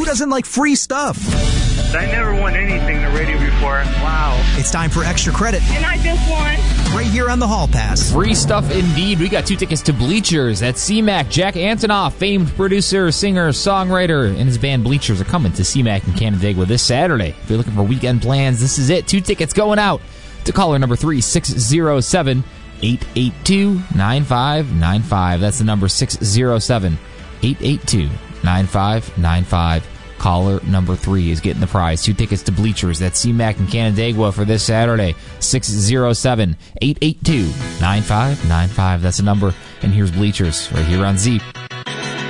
doesn't like free stuff? I never won anything the radio before. Wow. It's time for extra credit. And I just won. Right here on the Hall Pass. Free stuff indeed. We got 2 tickets to Bleachers at CMAC. Jack Antonoff, famed producer, singer, songwriter, and his band Bleachers are coming to CMAC in Canandaigua this Saturday. If you're looking for weekend plans, this is it. 2 tickets going out to caller number 607-882-9595. That's the number 607-882-9595. Caller number 3 is getting the prize. 2 tickets to Bleachers at CMAC in Canandaigua for this Saturday. 607-882-9595. That's the number. And here's Bleachers right here on Z.